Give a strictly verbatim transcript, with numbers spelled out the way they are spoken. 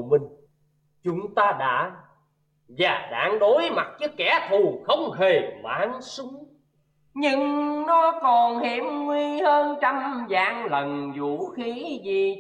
đồng minh, chúng ta đã và đang đối mặt với kẻ thù không hề mang súng, nhưng nó còn hiểm nguy hơn trăm vạn lần vũ khí, vì